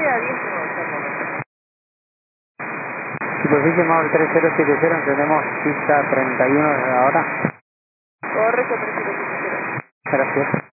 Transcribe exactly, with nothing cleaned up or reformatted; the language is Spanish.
siete a diez nudos al momento. Superficie Maul tres cero siete cero, entendemos pista treinta y uno ahora. Correcto, tres cero siete cero. Gracias.